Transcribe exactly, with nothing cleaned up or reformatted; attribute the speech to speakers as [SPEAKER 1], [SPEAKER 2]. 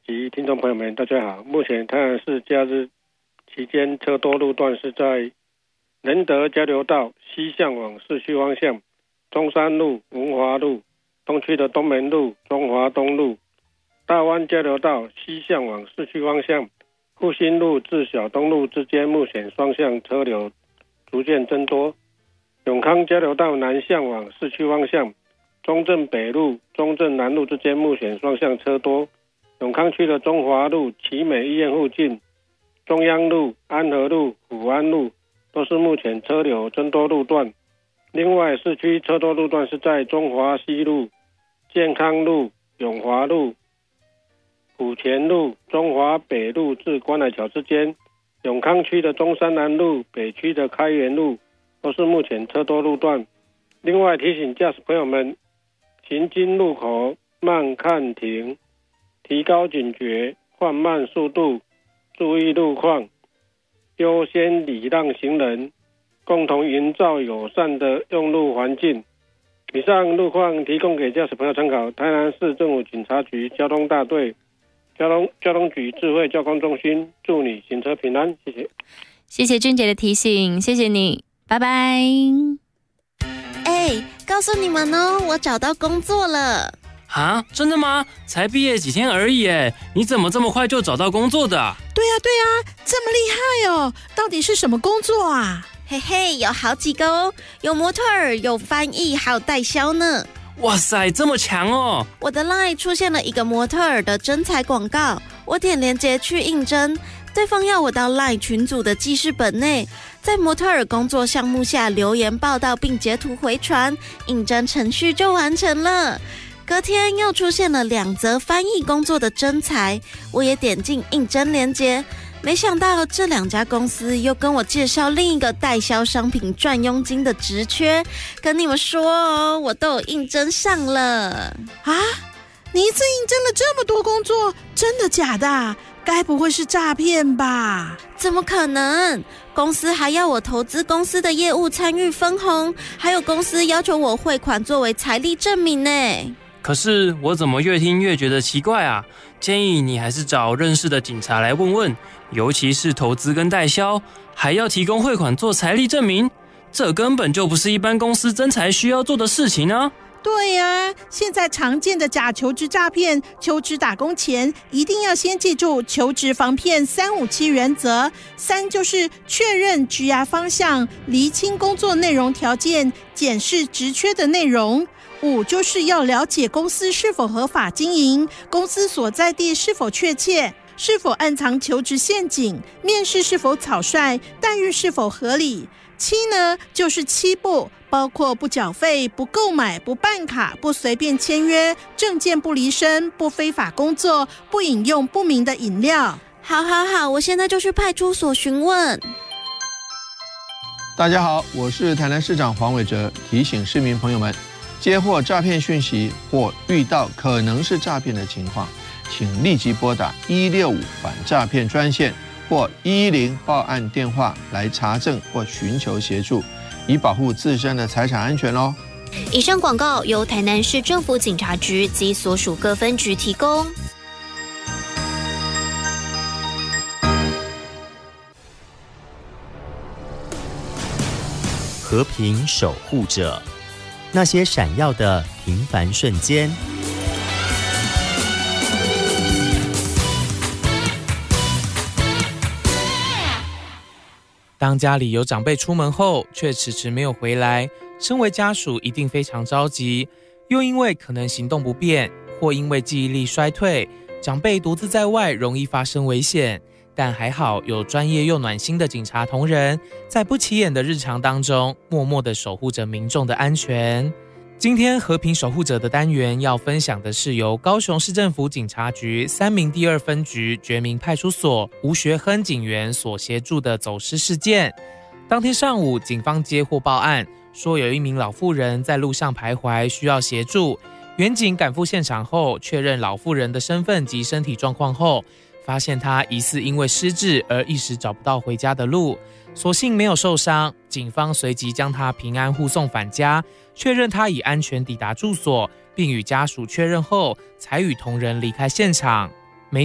[SPEAKER 1] 及听众朋友们，大家好。目前台南市假日期间车多路段是在仁德交流道西向往市区方向、中山路、文华路、东区的东门路、中华东路、大湾交流道西向往市区方向、复兴路至小东路之间，目前双向车流逐渐增多。永康交流道南向往市区方向、中正北路、中正南路之间，目前双向车多。永康区的中华路、奇美医院附近、中央路、安和路、福安路都是目前车流增多路段。另外，市区车多路段是在中华西路、健康路、永华路、府前路、中华北路至关海桥之间。永康区的中山南路、北区的开元路都是目前车多路段。另外提醒驾驶朋友们，行经路口慢看停，提高警觉，缓慢速度，注意路况，优先礼让行人，共同营造友善的用路环境。以上路况提供给驾驶朋友参考。台南市政府警察局交通大队交通交通局智慧交通中心，祝你行车平安，谢谢。
[SPEAKER 2] 谢谢娟姐的提醒，谢谢你，拜拜。
[SPEAKER 3] 哎，告诉你们哦，我找到工作了。
[SPEAKER 4] 啊，真的吗？才毕业几天而已耶，你怎么这么快就找到工作的啊？
[SPEAKER 5] 对啊对啊，这么厉害哦！到底是什么工作啊？
[SPEAKER 3] 嘿嘿，有好几个哦，有模特儿，有翻译，还有代销呢。
[SPEAKER 4] 哇塞，这么强哦！
[SPEAKER 3] 我的 LINE 出现了一个模特儿的征才广告，我点连结去应征，对方要我到 LINE 群组的记事本内，在模特儿工作项目下留言报道并截图回传，应征程序就完成了。隔天又出现了两则翻译工作的征才，我也点进应征连结，没想到这两家公司又跟我介绍另一个代销商品赚佣金的职缺，跟你们说哦，我都有应征上了。
[SPEAKER 5] 啊，你一次应征了这么多工作，真的假的？该不会是诈骗吧？
[SPEAKER 3] 怎么可能？公司还要我投资公司的业务参与分红，还有公司要求我汇款作为财力证明呢。
[SPEAKER 4] 可是我怎么越听越觉得奇怪啊？建议你还是找认识的警察来问问，尤其是投资跟代销，还要提供汇款做财力证明，这根本就不是一般公司征才需要做的事情啊！
[SPEAKER 5] 对呀、啊，现在常见的假求职诈骗，求职打工前一定要先记住求职防骗三五七原则。三就是确认职涯方向，厘清工作内容条件，检视职缺的内容。五就是要了解公司是否合法经营，公司所在地是否确切，是否暗藏求职陷阱，面试是否草率，待遇是否合理。七呢，就是七不，包括不缴费、不购买、不办卡、不随便签约、证件不离身、不非法工作、不饮用不明的饮料。
[SPEAKER 3] 好好好，我现在就去派出所询问。
[SPEAKER 6] 大家好，我是台南市长黄伟哲，提醒市民朋友们，接获诈骗讯息或遇到可能是诈骗的情况，请立即拨打一六五反诈骗专线或一一零报案电话来查证或寻求协助，以保护自身的财产安全哦。
[SPEAKER 2] 以上广告由台南市政府警察局及所属各分局提供。
[SPEAKER 7] 和平守护者，那些闪耀的平凡瞬间。
[SPEAKER 8] 当家里有长辈出门后，却迟迟没有回来，身为家属一定非常着急。又因为可能行动不便，或因为记忆力衰退，长辈独自在外容易发生危险。但还好有专业又暖心的警察同仁，在不起眼的日常当中，默默地守护着民众的安全。今天和平守护者的单元要分享的是由高雄市政府警察局三民第二分局觉民派出所吴学亨警员所协助的走失事件。当天上午，警方接获报案，说有一名老妇人在路上徘徊，需要协助。员警赶赴现场后，确认老妇人的身份及身体状况后，发现她疑似因为失智而一时找不到回家的路，所幸没有受伤。警方随即将她平安护送返家，确认她已安全抵达住所，并与家属确认后，才与同仁离开现场。